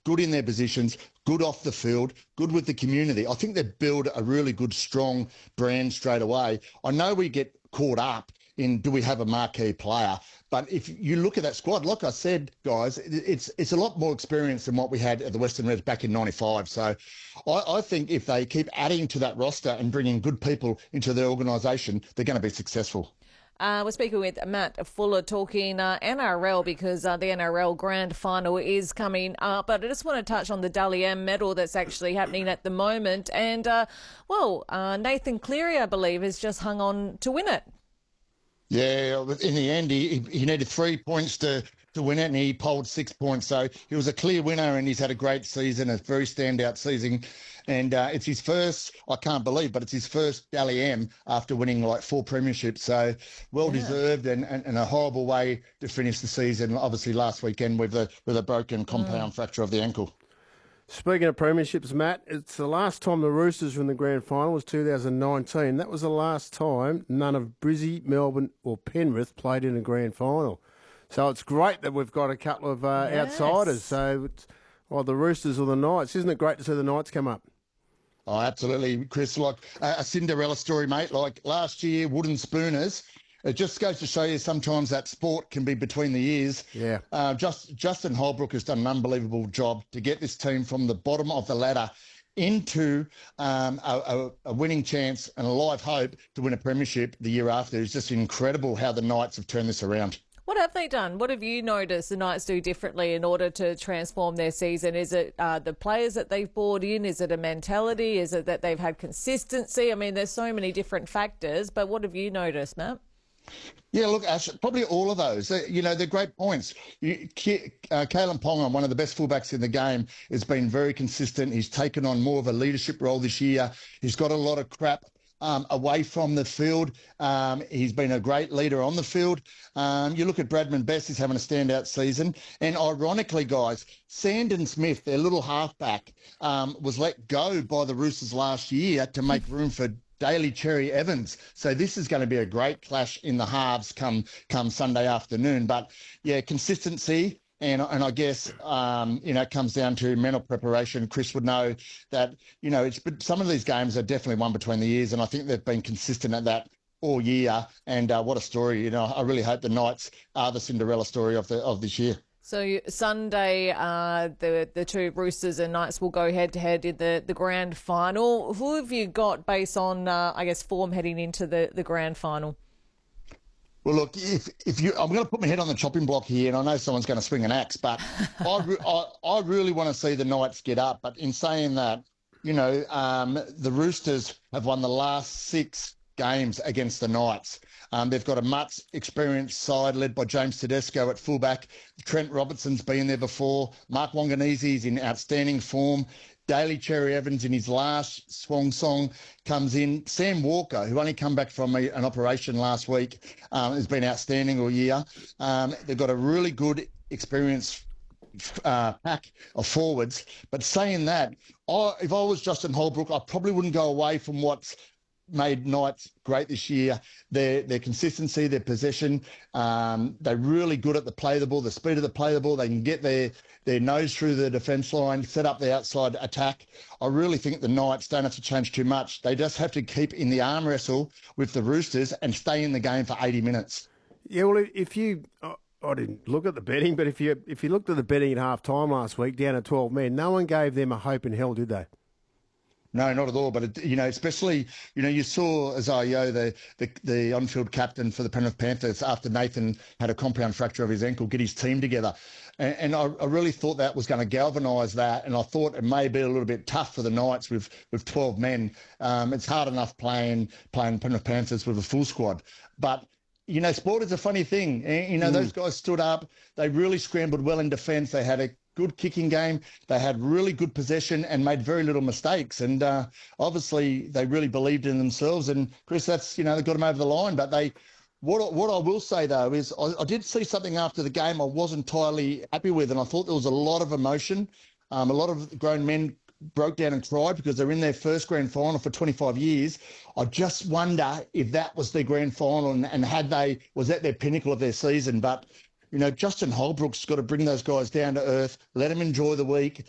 good in their positions, good off the field, good with the community. I think they build a really good, strong brand straight away. I know we get caught up in do we have a marquee player, but if you look at that squad, like I said, guys, it's a lot more experience than what we had at the Western Reds back in '95. So I think if they keep adding to that roster and bringing good people into their organisation, they're going to be successful. We're speaking with Matt Fuller talking NRL because the NRL Grand Final is coming up. But I just want to touch on the Dally M medal that's actually happening at the moment. And, Nathan Cleary, I believe, has just hung on to win it. Yeah, in the end, he needed 3 points to win it, and he polled 6 points. So he was a clear winner, and he's had a great season, a very standout season. And it's his first, I can't believe, but it's his first Dally M after winning like 4 premierships. So well-deserved and a horrible way to finish the season, obviously last weekend with a broken compound fracture of the ankle. Speaking of premierships, Matt, it's the last time the Roosters were in the grand final was 2019. That was the last time none of Brizzy, Melbourne or Penrith played in a grand final. So it's great that we've got a couple of outsiders. So it's the Roosters or the Knights. Isn't it great to see the Knights come up? Oh, absolutely, Chris. Like a Cinderella story, mate. Like last year, Wooden Spooners. It just goes to show you sometimes that sport can be between the ears. Yeah. Justin Holbrook has done an unbelievable job to get this team from the bottom of the ladder into a winning chance and a live hope to win a premiership the year after. It's just incredible how the Knights have turned this around. What have they done? What have you noticed the Knights do differently in order to transform their season? Is it the players that they've brought in? Is it a mentality? Is it that they've had consistency? I mean, there's so many different factors, but what have you noticed, Matt? Yeah, look, Ash, probably all of those. They're great points. Kalen Ponga, one of the best fullbacks in the game, has been very consistent. He's taken on more of a leadership role this year. He's got a lot of crap away from the field. He's been a great leader on the field. You look at Bradman Best, he's having a standout season. And ironically, guys, Sandon Smith, their little halfback, was let go by the Roosters last year to make room for Daly Cherry Evans. So this is going to be a great clash in the halves come Sunday afternoon. But yeah, consistency and I guess it comes down to mental preparation. Chris would know that some of these games are definitely won between the years, and I think they've been consistent at that all year. And what a story! I really hope the Knights are the Cinderella story of this year. So Sunday, the two Roosters and Knights will go head-to-head in the grand final. Who have you got based on, form heading into the grand final? Well, look, I'm going to put my head on the chopping block here, and I know someone's going to swing an axe, but I really want to see the Knights get up. But in saying that, the Roosters have won the last 6 games against the Knights. They've got a much experienced side led by James Tedesco at fullback. Trent Robertson's been there before. Mark Wanganese in outstanding form. Daly Cherry Evans in his last swan song comes in. Sam Walker, who only come back from an operation last week, has been outstanding all year. They've got a really good experienced pack of forwards. But saying that, if I was Justin Holbrook, I probably wouldn't go away from what's made Knights great this year. Their consistency, their possession. They're really good at the play of the ball, the speed of the play of the ball. They can get their nose through the defence line, set up the outside attack. I really think the Knights don't have to change too much. They just have to keep in the arm wrestle with the Roosters and stay in the game for 80 minutes. Yeah, well, if you... I didn't look at the betting, but if you looked at the betting at half-time last week, down at 12 men, no one gave them a hope in hell, did they? No, not at all. But, especially, you saw Isaiah, the on-field captain for the Penrith Panthers, after Nathan had a compound fracture of his ankle, get his team together. And I really thought that was going to galvanise that. And I thought it may be a little bit tough for the Knights with 12 men. It's hard enough playing Penrith Panthers with a full squad. But, sport is a funny thing. Those guys stood up. They really scrambled well in defence. They had a good kicking game. They had really good possession and made very little mistakes. And obviously they really believed in themselves. And Chris, that's, they got them over the line. But what I will say, though, is I did see something after the game I wasn't entirely happy with. And I thought there was a lot of emotion. A lot of grown men broke down and cried because they're in their first grand final for 25 years. I just wonder if that was their grand final and was that their pinnacle of their season. But Justin Holbrook's got to bring those guys down to earth, let them enjoy the week,